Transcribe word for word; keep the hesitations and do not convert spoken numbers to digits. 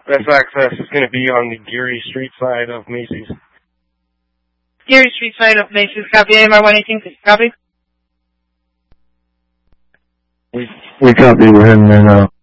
Best access is going to be on the Geary Street side of Macy's. Geary Street side of Macy's. Copy. A M R one eighteen. Copy. We, we copy. We're heading there now.